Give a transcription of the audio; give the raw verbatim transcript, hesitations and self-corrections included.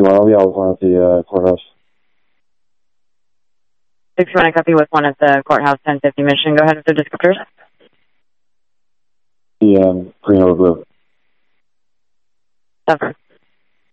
one, I'll be out with one at the uh, courthouse. six one, I copy with one at the courthouse, ten fifty Mission. Go ahead with the descriptors. The um, green over blue. Seven.